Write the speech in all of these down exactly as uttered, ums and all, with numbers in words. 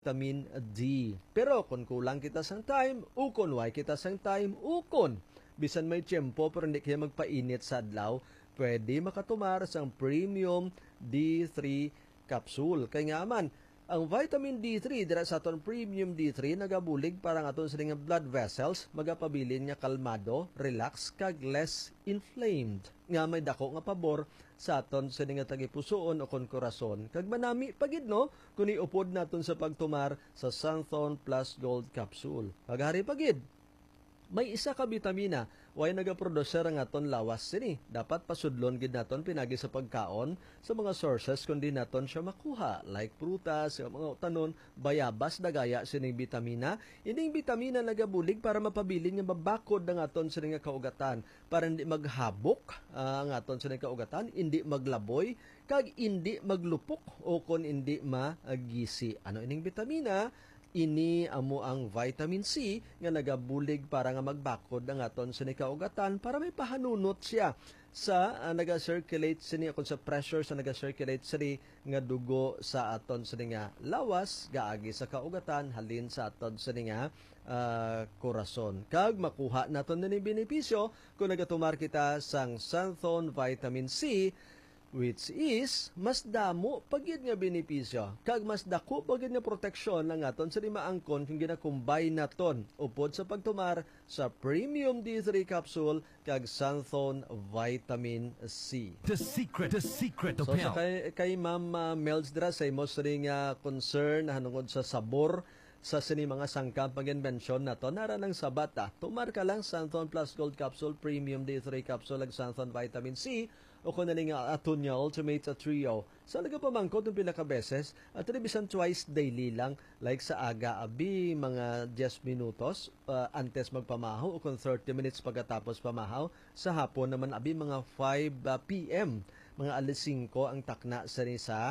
vitamin D. Pero kung kulang kita sang time, ukon why kita sang time, ukon. Bisan may tiyempo pero hindi kaya magpainit sa adlaw, pwede makatumar sang premium D three capsule. Kaya nga man, ang vitamin D three, dira sa aton premium D three, nagabulig parang aton sa nga blood vessels, magapabilin nga kalmado, relax, kag less inflamed. Nga may dako nga pabor sa aton sa nga tagipusoon o kon korason. Kag manami pagid no, kung iupod naton sa pagtumar sa Santhon Plus Gold Capsule. Paghari pagid, may isa ka bitamina, way nagaproducer ang aton lawas sini. Dapat pasudlon gid naton pinagi sa pagkaon sa mga sources kundi naton siya makuha. Like prutas, mga utanon, bayabas, dagaya sining bitamina. Ining bitamina nagabulig para mapabilin nga mabakod ang aton sining nga kaugatan. Para hindi maghabok uh, ang aton sining kaugatan, hindi maglaboy, kag hindi maglupok o kon hindi magisi. Ano ining bitamina? Ini amo ang vitamin C nga nagabulig para nga magbakod ang aton sa kaugatan para may pahanunot siya sa uh, naga-circulate sini kung sa pressure sa naga-circulate sini nga dugo sa aton sa nga lawas gaagi sa kaugatan halin sa aton sa nga uh, korason. Kag makuha naton ni benepisyo kung nagatumar kita sang Santhon Vitamin C, which is mas damo pagid nga benepisyo kag mas dako pagid nga proteksyon ng aton sa lima angkon kung gina-combine naton upod sa pagtumar sa Premium D three capsule kag Santhon Vitamin C. The secret, the secret of so, health. So kay kay Ma'am uh, Mel's dra say mo nga concern hanungod sa sabor sa sini mga sangkap pag-invention na to, nara ng sabata. Tumar ka lang Santhon Plus Gold Capsule, Premium D three Capsule, ag Santhon Vitamin C, o kung naling Atunya Ultimate Trio. Sa nagapamangkot ng pila ka beses, at bisan twice daily lang, like sa aga, abi, mga ten minutos, uh, antes magpamahaw, o kung thirty minutes pagkatapos pamahaw. Sa hapon naman, abi, mga five p m, mga alas singko ang takna sa nisa,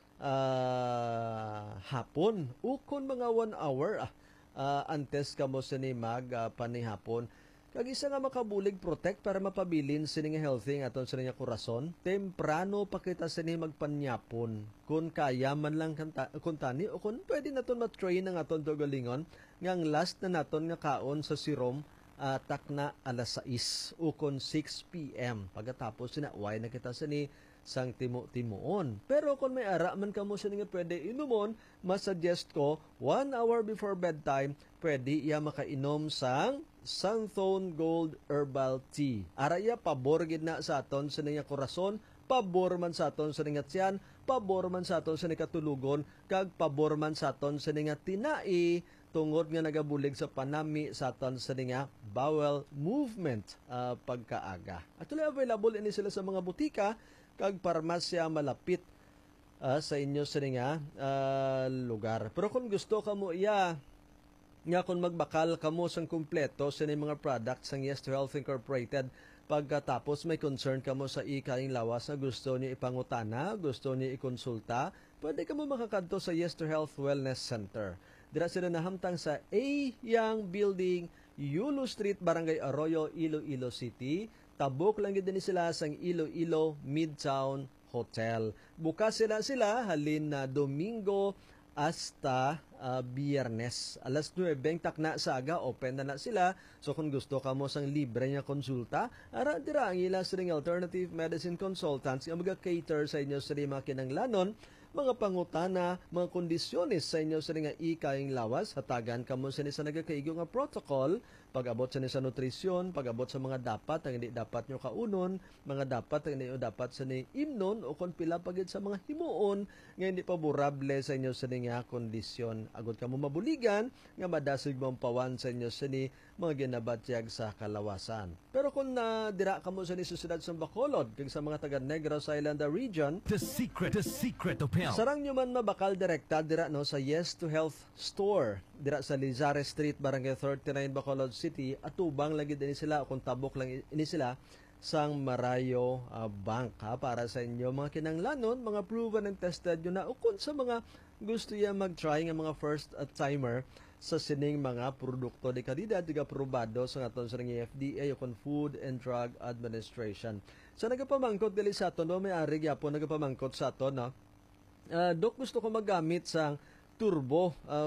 Uh, hapon ukon mga one hour ah, uh, antes kamo sini mag uh, panihapon kag isa nga makabulig protect para mapabilin sini nga healthy nga aton sini nga korason temprano pa kita sini magpanyapon kun kaya man lang kanta, kun tani o kun pwede naton ma-train ang aton tugalingon nga ang last na naton nga kaon sa serum uh, takna alas sais ukon six p m pagkatapos sina why na kita sini sang timo-timoon. Pero kung may ara man kamo sa nga pwede inumon, masuggest ko one hour before bedtime, pwede iya makainom sang Santhon Gold Herbal Tea. Ara iya pabor gid na sa aton sa nga korason, pabor man sa aton sa nga tiyan, pabor man sa aton sa nga katulugon, kag pabor man sa aton sa nga tinai tungod nga nagabulig sa panami sa aton sa nga bowel movement uh, pagkaaga. At tuloy available ini sila sa mga butika kag parmasya malapit uh, sa inyo sa nga uh, lugar. Pero kung gusto ka mo iya nga kung magbakal ka mo sang kumpleto sa mga products ng Yes to Health Incorporated, pagkatapos may concern ka mo sa ikaing lawas na gusto niyo ipangutana, gusto niyo ikonsulta, pwede ka mo makakadto sa Yes to Health Wellness Center. Dira sila nahamtang sa A. Yang Building, Yulo Street, Barangay Arroyo, Iloilo City. Tabok lang din sila sang Iloilo Midtown Hotel. Bukas sila sila halin na Domingo hasta uh, Biyernes. Alas nuwebeng takna sa aga, open na na sila. So kung gusto ka mo sang libre nga konsulta, ara dira ang ila siring alternative medicine consultants nga mag-cater sa inyo sa lima kinanglanon, mga pangutana, mga kondisyones sa inyo sa nga ikaing lawas, hatagan ka mo sa sa nagakaigo nga protocol, pag-abot sa sa nutrisyon, pag-abot sa mga dapat ang hindi dapat nyo kaunon, mga dapat ang hindi dapat sa ni imnon, o kung pila pagid sa mga himuon, nga hindi paborable sa inyo sa nga kondisyon. Agad ka mo mabuligan, nga madasig mong pawan sa inyo sa ni mga ginabatyag sa kalawasan. Pero kung na dira ka mo sa ni susunod sa Bacolod, kag sa mga taga Negros Island region, the secret, the secret of health. Sarang nyo man mabakal direkta dira no sa Yes to Health Store dira sa Lizares Street, Barangay thirty-nine, Bacolod City. Atubang lagi din sila kung tabok lang ini sila sang Marayo uh, Bank ha, para sa inyo mga kinanglanon, mga proven and tested yun na ukon sa mga gusto ya mag-try nga mga first uh, timer sa sining mga produkto di kalidad diga aprobado sa aton sa F D A o kon Food and Drug Administration. Sa so, nagapamangkot dili sa aton no, may ari gyapon nagapamangkot sa aton no. Uh, Dok, gusto ko magamit sa turbo. ah,